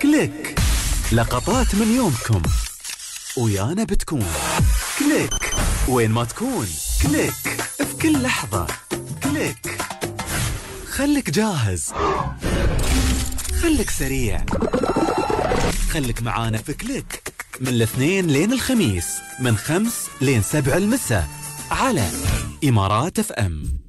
كليك، لقطات من يومكم ويانا بتكون كليك، وين ما تكون كليك، في كل لحظة كليك. خليك جاهز، خليك سريع، خليك معانا في كليك من الاثنين لين الخميس من 5 لين 7 المساء على إمارات FM.